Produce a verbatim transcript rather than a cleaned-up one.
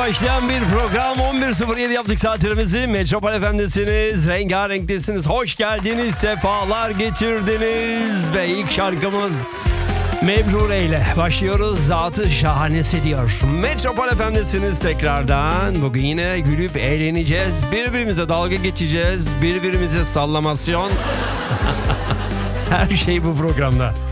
başlayan bir program. on bir sıfır yedi yaptık saatlerimizi. Metropol F M'desiniz. Rengarenktesiniz. Hoş geldiniz. Sefalar getirdiniz. Ve ilk şarkımız Mebrure ile başlıyoruz. Zatı şahanesi diyor. Metropol F M'desiniz tekrardan. Bugün yine gülüp eğleneceğiz. Birbirimize dalga geçeceğiz. Birbirimize sallamasyon. Her şey bu programda.